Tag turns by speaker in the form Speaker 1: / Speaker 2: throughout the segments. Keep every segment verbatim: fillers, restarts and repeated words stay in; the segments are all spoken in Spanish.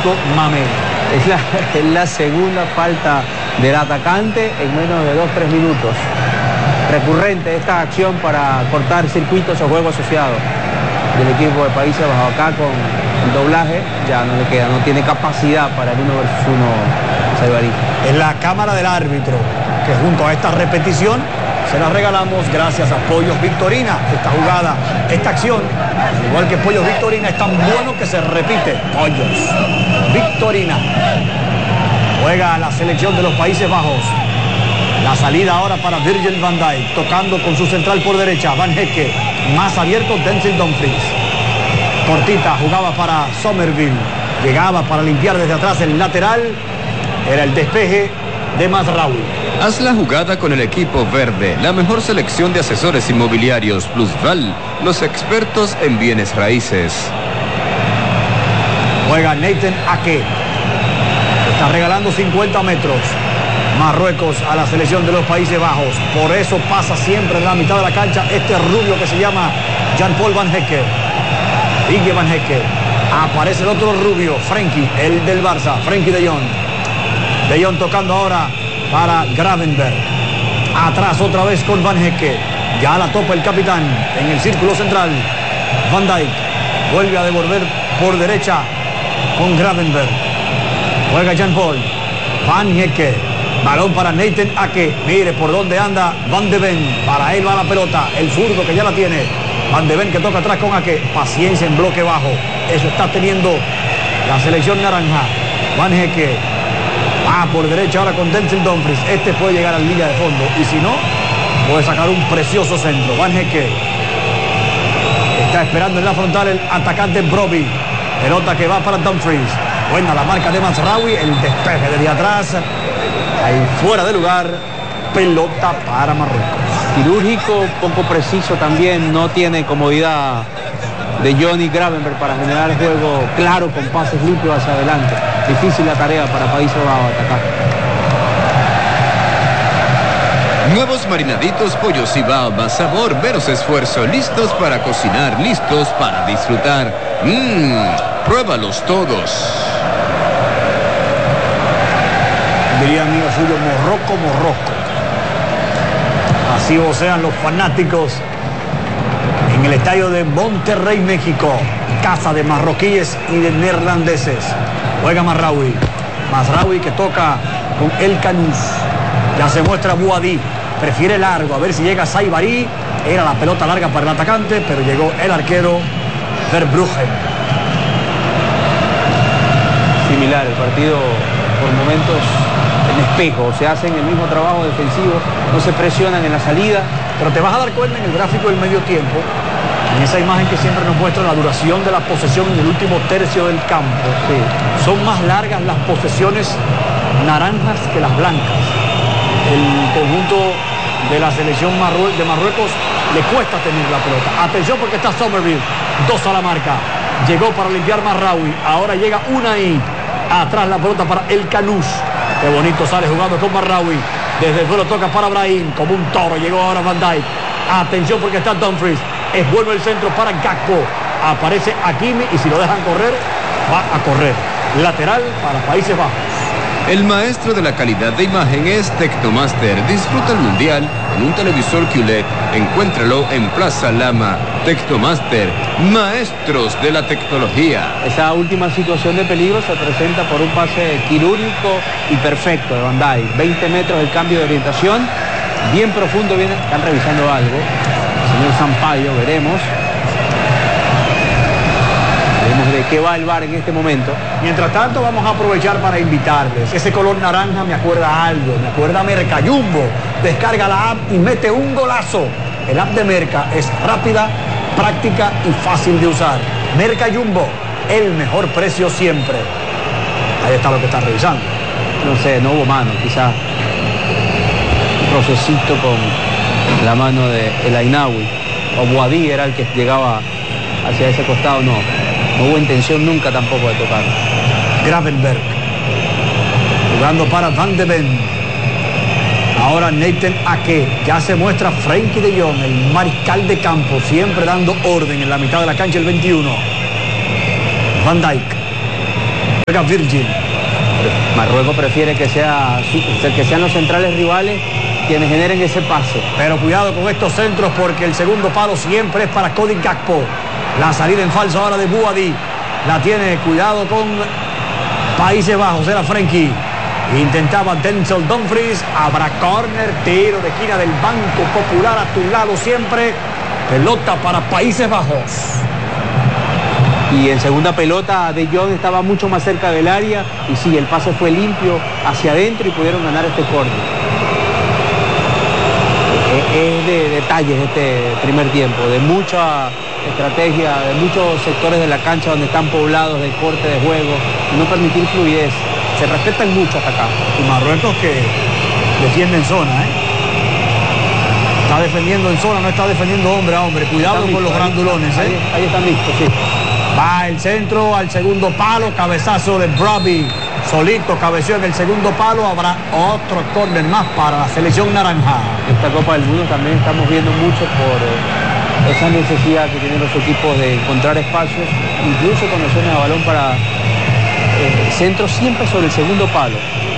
Speaker 1: Nico Mamé.
Speaker 2: Es la, es la segunda falta del atacante en menos de dos tres minutos. Recurrente esta acción para cortar circuitos o juego asociado del equipo de Países Bajos. Acá con el doblaje ya no le queda, no tiene capacidad para el uno versus uno Saybarí.
Speaker 1: Es la cámara del árbitro que junto a esta repetición se la regalamos gracias a Pollos Victorina. Esta jugada, esta acción, al igual que Pollos Victorina, es tan bueno que se repite. Pollos Victorina. Juega la selección de los Países Bajos. La salida ahora para Virgil van Dijk, tocando con su central por derecha. Van Hecke, más abierto Denzel Dumfries. Cortita, jugaba para Somerville. Llegaba para limpiar desde atrás el lateral. Era el despeje de Mazraoui.
Speaker 3: Haz la jugada con el equipo verde, la mejor selección de asesores inmobiliarios Plusval, los expertos en bienes raíces.
Speaker 1: Juega Nathan Ake. Está regalando cincuenta metros. Marruecos a la selección de los Países Bajos. Por eso pasa siempre en la mitad de la cancha este rubio que se llama Jean-Paul Van Hecke. Digue Van Hecke. Aparece el otro rubio, Frenkie, el del Barça, Frenkie de Jong. De Jong tocando ahora para Gravenberg. Atrás otra vez con Van Hecke. Ya la topa el capitán en el círculo central. Van Dijk vuelve a devolver por derecha con Gravenberg. Juega Jean-Paul. Van Hecke. Balón para Nathan Ake. Mire por dónde anda Van de Ven. Para él va la pelota. El zurdo que ya la tiene. Van de Ven que toca atrás con Ake. Paciencia en bloque bajo. Eso está teniendo la selección naranja. Van Hecke. Ah, por derecha ahora con Denzel Dumfries. Este puede llegar a la línea de fondo. Y si no, puede sacar un precioso centro. Van Hecke. Está esperando en la frontal el atacante Brobbey. Pelota que va para Dumfries. Buena la marca de Mazraoui. El despeje desde atrás. Ahí fuera de lugar. Pelota para Marruecos.
Speaker 2: Quirúrgico, poco preciso también. No tiene comodidad de Johnny Gravenberg para generar el juego claro con pases limpios hacia adelante. Difícil la tarea para Países Bajos atacar.
Speaker 3: Nuevos marinaditos Pollo Cibao, más sabor, menos esfuerzo, listos para cocinar, listos para disfrutar. Mmm, pruébalos todos.
Speaker 1: Diría amigo suyo, morroco, morroco. Así vocean los fanáticos en el estadio de Monterrey, México. Casa de marroquíes y de neerlandeses. Juega Mazraoui. Mazraoui que toca con El Canús. Ya se muestra Bouhaddi. Prefiere largo. A ver si llega Saybarí. Era la pelota larga para el atacante, pero llegó el arquero Verbruggen.
Speaker 2: Similar el partido por momentos en espejo. Se hacen el mismo trabajo defensivo. No se presionan en la salida.
Speaker 1: Pero te vas a dar cuenta en el gráfico del medio tiempo, en esa imagen que siempre nos muestra la duración de la posesión en el último tercio del campo.
Speaker 2: Sí.
Speaker 1: Son más largas las posesiones naranjas que las blancas. El conjunto de la selección Marrue de Marruecos le cuesta tener la pelota. Atención porque está Somerville. Dos a la marca. Llegó para limpiar Mazraoui. Ahora llega Unai. Atrás la pelota para El Canús. Qué bonito sale jugando con Mazraoui. Desde el suelo toca para Brahim. Como un toro llegó ahora Van Dijk. Atención porque está Dumfries. Es bueno el centro para Gakpo. Aparece Hakimi y si lo dejan correr, va a correr. Lateral para Países Bajos.
Speaker 3: El maestro de la calidad de imagen es Tecnomaster. Disfruta el mundial en un televisor Q L E D. Encuéntralo en Plaza Lama. Tecnomaster, maestros de la tecnología.
Speaker 2: Esa última situación de peligro se presenta por un pase quirúrgico y perfecto de Van Dijk. veinte metros el cambio de orientación. Bien profundo, bien, están revisando algo. El señor Sampaio, veremos. Veremos de qué va el V A R en este momento.
Speaker 1: Mientras tanto vamos a aprovechar para invitarles. Ese color naranja me acuerda a algo, me acuerda a Mercayumbo. Descarga la app y mete un golazo. El app de Merca es rápida, práctica y fácil de usar. Mercayumbo, el mejor precio siempre. Ahí está lo que está revisando.
Speaker 2: No sé, no hubo mano, quizás un procesito con la mano de El Ainaoui. O Bouhaddi era el que llegaba hacia ese costado, no. No hubo intención nunca tampoco de tocar.
Speaker 1: Gravenberg. Jugando para Van de Ven. Ahora Nathan Ake. Ya se muestra Frenkie de Jong, el mariscal de campo, siempre dando orden en la mitad de la cancha el veintiuno. Van Dijk. Juega Virgil.
Speaker 2: Marruecos prefiere que, sea, que sean los centrales rivales quienes generen ese pase.
Speaker 1: Pero cuidado con estos centros porque el segundo palo siempre es para Cody Gakpo. La salida en falso ahora de Bouhaddi. La tiene, cuidado con Países Bajos, era Frenkie. Intentaba Denzel Dumfries. Habrá córner, tiro de esquina del Banco Popular a tu lado siempre. Pelota para Países Bajos.
Speaker 2: Y en segunda pelota De Jong estaba mucho más cerca del área y sí, el pase fue limpio hacia adentro y pudieron ganar este córner. Es de detalles este primer tiempo, de mucha estrategia, de muchos sectores de la cancha donde están poblados de corte de juego, y no permitir fluidez. Se respetan mucho hasta acá.
Speaker 1: Y Marruecos que defiende en zona, ¿eh? Está defendiendo en zona, no está defendiendo hombre a hombre. Cuidado con los grandulones, ¿eh?
Speaker 2: Ahí, ahí están listos, sí.
Speaker 1: Va el centro al segundo palo, cabezazo de Brobbey. Solito cabeció en el segundo palo. Habrá otro córner más para la selección naranja.
Speaker 2: Esta Copa del Mundo también estamos viendo mucho por eh, esa necesidad que tienen los equipos de encontrar espacios, incluso condiciones de balón para eh, centro siempre sobre el segundo palo.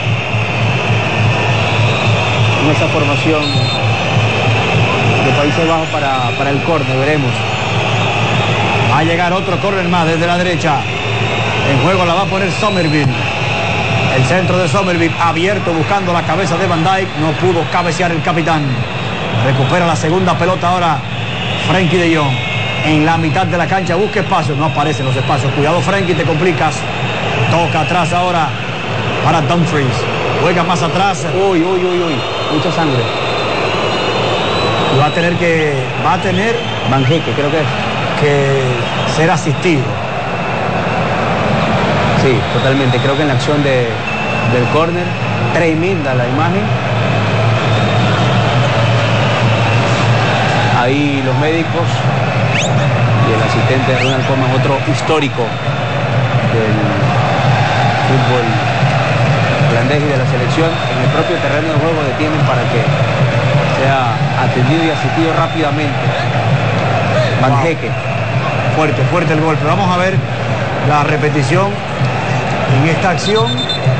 Speaker 2: En esa formación de Países Bajos para, para el córner, veremos.
Speaker 1: Va a llegar otro córner más desde la derecha. En juego la va a poner Somerville. El centro de Somerville abierto buscando la cabeza de Van Dijk. No pudo cabecear el capitán. Recupera la segunda pelota ahora Frenkie de Jong. En la mitad de la cancha busca espacios. No aparecen los espacios. Cuidado Frenkie, te complicas. Toca atrás ahora para Dumfries. Juega más atrás.
Speaker 2: Uy, uy, uy, uy. Mucha sangre.
Speaker 1: Y va a tener que... Va a tener...
Speaker 2: Van Heeke, creo que es.
Speaker 1: que ser asistido.
Speaker 2: Sí, totalmente. Creo que en la acción de, del córner, tremenda la imagen. Ahí los médicos y el asistente de Ronald Koeman, otro histórico del fútbol holandés y de la selección, en el propio terreno de juego detienen para que sea atendido y asistido rápidamente. Van wow. Heeke.
Speaker 1: Fuerte, fuerte el golpe. Vamos a ver la repetición en esta acción.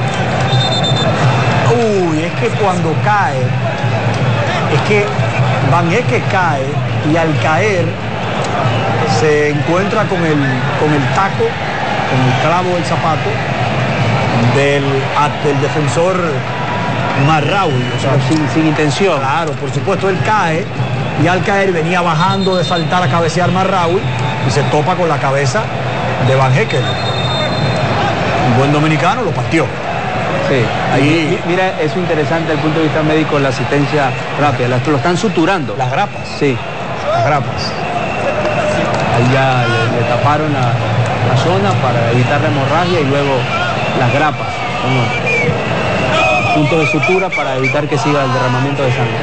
Speaker 1: Uy, es que cuando cae, es que Van Heeke cae y al caer se encuentra con el, con el taco, con el clavo del zapato del, del defensor Marraoui. O sea,
Speaker 2: sin, sin intención.
Speaker 1: Claro, por supuesto, él cae y al caer venía bajando de saltar a cabecear Marraoui y se topa con la cabeza de Van Heeke. Un buen dominicano lo partió.
Speaker 2: Sí, ahí, mira, es interesante desde el punto de vista médico la asistencia rápida, lo están suturando.
Speaker 1: Las grapas.
Speaker 2: Sí.
Speaker 1: Las grapas.
Speaker 2: Ahí ya le, le taparon la, la zona para evitar la hemorragia y luego las grapas. Como punto de sutura para evitar que siga el derramamiento de sangre.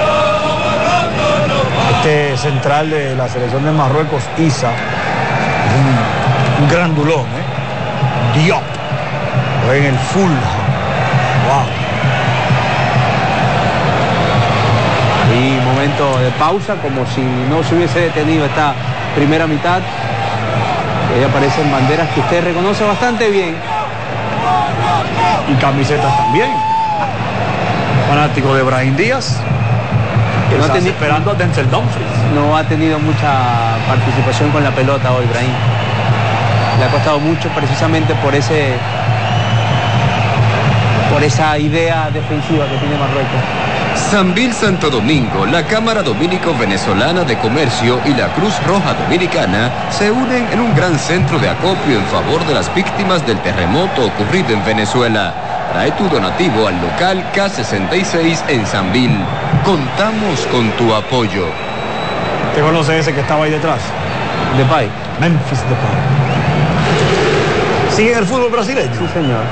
Speaker 1: Este central de la selección de Marruecos, Isa, un, un grandulón, ¿eh? Diop, en el Fulham. Wow.
Speaker 2: Y momento de pausa, como si no se hubiese detenido esta primera mitad. Ahí aparecen banderas que usted reconoce bastante bien.
Speaker 1: Y camisetas también. Fanático de Brahim Díaz. Que no está esperando a Denzel Dumfries.
Speaker 2: No ha tenido mucha participación con la pelota hoy, Brahim. Le ha costado mucho precisamente por ese por esa idea defensiva que tiene Marruecos.
Speaker 3: Sambil Santo Domingo, la Cámara Dominico-Venezolana de Comercio y la Cruz Roja Dominicana se unen en un gran centro de acopio en favor de las víctimas del terremoto ocurrido en Venezuela. Trae tu donativo al local K sesenta y seis en Sambil. Contamos con tu apoyo.
Speaker 1: ¿Te conoce ese que estaba ahí detrás?
Speaker 2: Depay.
Speaker 1: Memphis Depay. ¿Sigue en el fútbol brasileño?
Speaker 2: Sí, señor.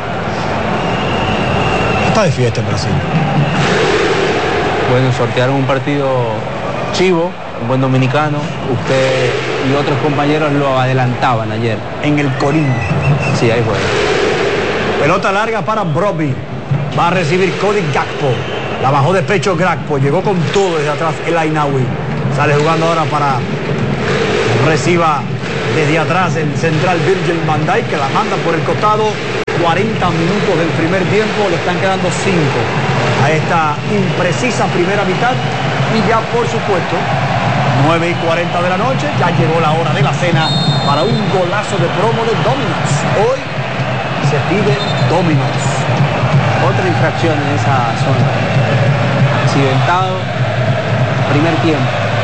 Speaker 1: Está de fiesta en Brasil.
Speaker 2: Bueno, sortearon un partido chivo, un buen dominicano. Usted y otros compañeros lo adelantaban ayer.
Speaker 1: En el Corinthians.
Speaker 2: Sí, ahí juega.
Speaker 1: Pelota larga para Brobbey. Va a recibir Cody Gakpo. La bajó de pecho Gakpo. Llegó con todo desde atrás el Ainaoui. Sale jugando ahora para... Reciba desde atrás el central Virgil van Dijk, que la manda por el costado. cuarenta minutos del primer tiempo, le están quedando cinco a esta imprecisa primera mitad. Y ya, por supuesto, nueve y cuarenta de la noche, ya llegó la hora de la cena para un golazo de promo de Domino's. Hoy se pide Domino's.
Speaker 2: Otra infracción en esa zona. Accidentado, primer tiempo.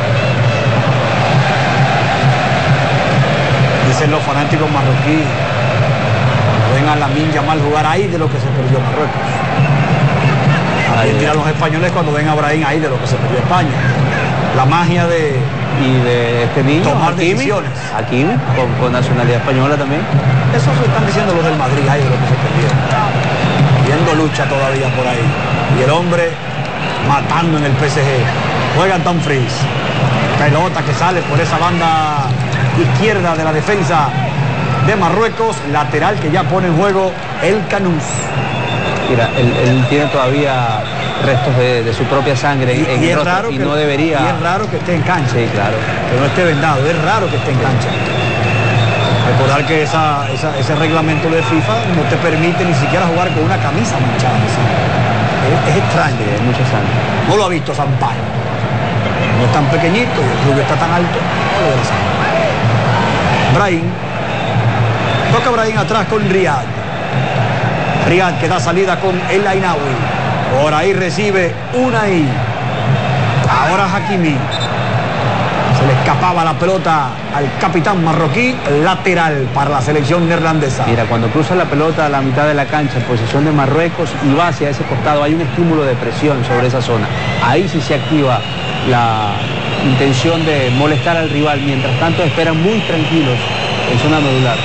Speaker 1: Dicen los fanáticos marroquíes, cuando ven a Lamine Yamal jugar, ahí de lo que se perdió Marruecos. También dirán los españoles cuando ven a Brahim, ahí de lo que se perdió España. La magia de...
Speaker 2: Y de este niño,
Speaker 1: tomar
Speaker 2: Hakimi,
Speaker 1: decisiones.
Speaker 2: Hakimi, con, con nacionalidad española también.
Speaker 1: Eso se están diciendo los del Madrid, ahí de lo que se perdió. Viendo lucha todavía por ahí. Y el hombre matando en el P S G. Juega Dumfries. Pelota que sale por esa banda izquierda de la defensa de Marruecos. Lateral que ya pone en juego el Canús.
Speaker 2: Mira, él, él tiene todavía restos de, de su propia sangre
Speaker 1: y,
Speaker 2: en
Speaker 1: y
Speaker 2: el
Speaker 1: es
Speaker 2: rostro,
Speaker 1: raro
Speaker 2: y
Speaker 1: que,
Speaker 2: no debería...
Speaker 1: Y es raro que esté en cancha.
Speaker 2: Sí, claro.
Speaker 1: Que no esté vendado. Es raro que esté en cancha. Recordar que esa, esa, ese reglamento de FIFA no te permite ni siquiera jugar con una camisa manchada. Es, es extraño.
Speaker 2: Sí, hay mucha sangre.
Speaker 1: No lo ha visto Sampaio. No es tan pequeñito y el rubio está tan alto. No lo ve la sangre. Brahim. Toca Brahim atrás con Riyad. Riyad que da salida con El Ainaoui. Por ahí recibe Unai. Ahora Hakimi. Se le escapaba la pelota al capitán marroquí. Lateral para la selección neerlandesa.
Speaker 2: Mira, cuando cruza la pelota a la mitad de la cancha en posición de Marruecos y va hacia ese costado, hay un estímulo de presión sobre esa zona. Ahí sí se activa la intención de molestar al rival. Mientras tanto esperan muy tranquilos en zona medular.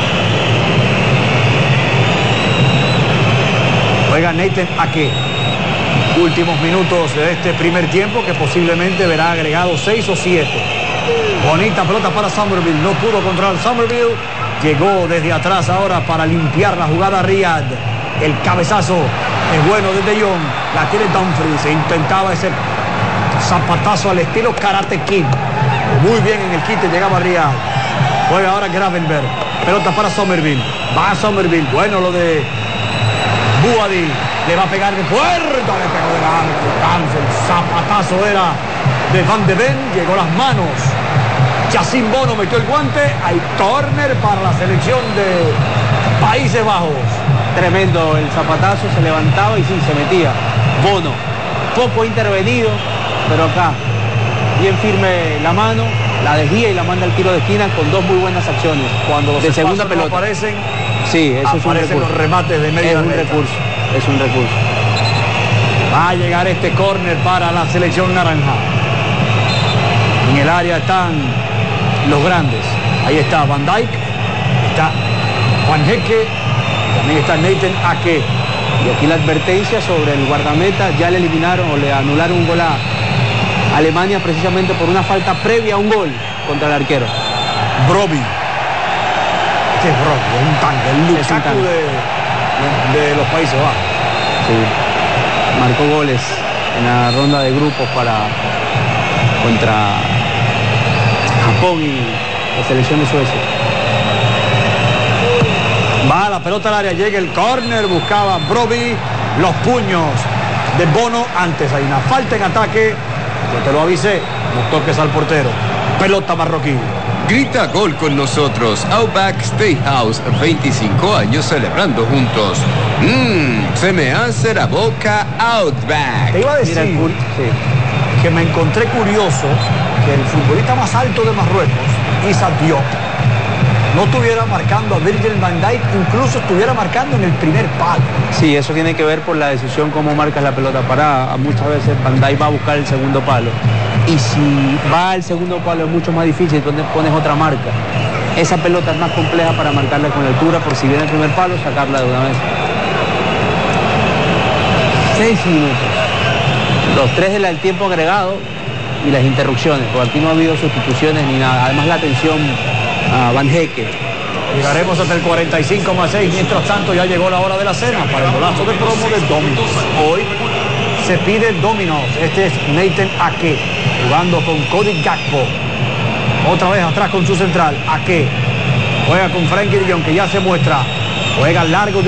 Speaker 1: Juega Nathan Ake. Últimos minutos de este primer tiempo que posiblemente verá agregado seis o siete. Bonita pelota para Somerville. No pudo controlar Somerville. Llegó desde atrás ahora para limpiar la jugada Riyad. El cabezazo es bueno de De Jong. La tiene Dumfries. Se intentaba ese zapatazo al estilo Karate Kid. Muy bien en el quite llegaba Riyad. Juega ahora Gravenberg. Pelota para Somerville. Va a Somerville. Bueno lo de Bouhaddi. Le va a pegar de puerta. Le pegó de la alcanza. El zapatazo era de Van de Ven. Llegó las manos. Yacine Bono metió el guante. Hay córner para la selección de Países Bajos.
Speaker 2: Tremendo el zapatazo. Se levantaba y sí, se metía. Bono. Poco intervenido. Pero acá. Bien firme la mano. La desvía y la manda al tiro de esquina con dos muy buenas acciones.
Speaker 1: Cuando los
Speaker 2: de segunda pelota
Speaker 1: no aparecen,
Speaker 2: sí, eso es un recurso.
Speaker 1: Los remates de media
Speaker 2: es un recurso, es un recurso.
Speaker 1: Va a llegar este córner para la selección naranja. En el área están los grandes. Ahí está Van Dijk, está Juan Jeque, también está Nathan Ake.
Speaker 2: Y aquí la advertencia sobre el guardameta. Ya le eliminaron o le anularon un gol a Alemania precisamente por una falta previa a un gol contra el arquero.
Speaker 1: Brobbey. Este es Brobbey, es un tanque, el Lukaku de, de los Países Bajos.
Speaker 2: Sí. Marcó goles en la ronda de grupos para contra Japón y la selección de Suecia.
Speaker 1: Va la pelota al área, llega el córner, buscaba Brobbey, los puños de Bono. Antes hay una falta en ataque. Yo te lo avisé, no toques al portero. Pelota marroquí.
Speaker 3: Grita gol con nosotros. Outback Steakhouse, veinticinco años celebrando juntos. Mmm, se me hace la boca Outback.
Speaker 1: Te iba a decir sí. que me encontré curioso que el futbolista más alto de Marruecos, Issa Diop, no estuviera marcando a Virgil van Dijk, incluso estuviera marcando en el primer palo.
Speaker 2: Sí, eso tiene que ver por la decisión cómo marcas la pelota parada. Muchas veces Van Dijk va a buscar el segundo palo. Y si va al segundo palo es mucho más difícil, entonces pones otra marca. Esa pelota es más compleja para marcarla con altura, por si viene el primer palo, sacarla de una vez. Seis minutos. Los tres del tiempo agregado y las interrupciones, porque aquí no ha habido sustituciones ni nada. Además la atención a Van Jeque.
Speaker 1: Llegaremos hasta el cuarenta y cinco más seis. Mientras tanto ya llegó la hora de la cena para el golazo de promo de Domino's. Hoy se pide Domino's. Este es Nathan Ake jugando con Cody Gakpo. Otra vez atrás con su central. Ake juega con Frenkie de Jong, que ya se muestra. Juega largo de